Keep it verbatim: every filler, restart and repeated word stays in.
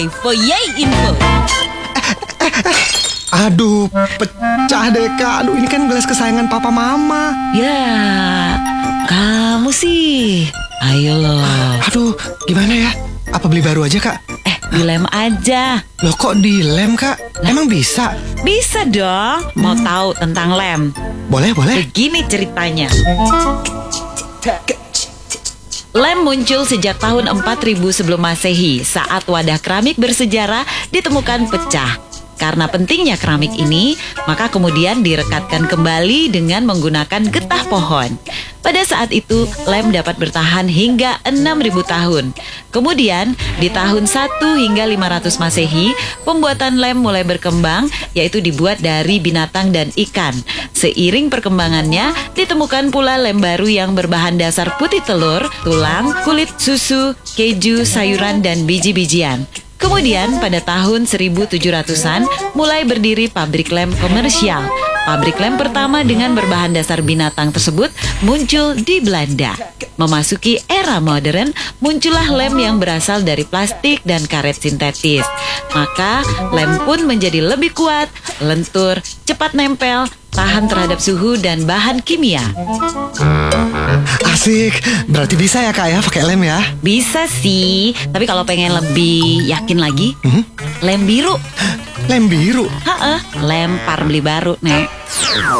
Yay for Yay Info. Aduh, pecah deh Kak. Aduh, ini kan gelas kesayangan papa mama. Ya, kamu sih. Ayo loh. Aduh, gimana ya? Apa beli baru aja Kak? Eh, dilem aja. Loh kok dilem Kak? Emang bisa? Bisa dong. Mau tahu tentang lem? Boleh, boleh. Begini ceritanya. Lem muncul sejak tahun empat ribu sebelum Masehi saat wadah keramik bersejarah ditemukan pecah. Karena pentingnya keramik ini, maka kemudian direkatkan kembali dengan menggunakan getah pohon. Pada saat itu, lem dapat bertahan hingga enam ribu tahun. Kemudian, di tahun satu hingga lima ratus Masehi, pembuatan lem mulai berkembang, yaitu dibuat dari binatang dan ikan. Seiring perkembangannya, ditemukan pula lem baru yang berbahan dasar putih telur, tulang, kulit, susu, keju, sayuran, dan biji-bijian. Kemudian pada tahun seribu tujuh ratusan mulai berdiri pabrik lem komersial. Pabrik lem pertama dengan berbahan dasar binatang tersebut muncul di Belanda. Memasuki era modern, muncullah lem yang berasal dari plastik dan karet sintetis. Maka lem pun menjadi lebih kuat, lentur, cepat nempel, tahan terhadap suhu dan bahan kimia. Asik, berarti bisa ya Kak ya pakai lem ya? Bisa sih, tapi kalau pengen lebih yakin lagi, Hmm? lem biru. Lem biru? Ha-ha, lempar beli baru, Nek.